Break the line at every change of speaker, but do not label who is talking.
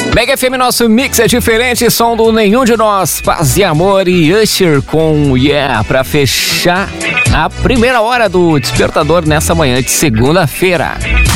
Mega FM, nosso mix é diferente, som do Nenhum de Nós, Paz e Amor e Usher com Yeah, pra fechar a primeira hora do Despertador nessa manhã de segunda-feira.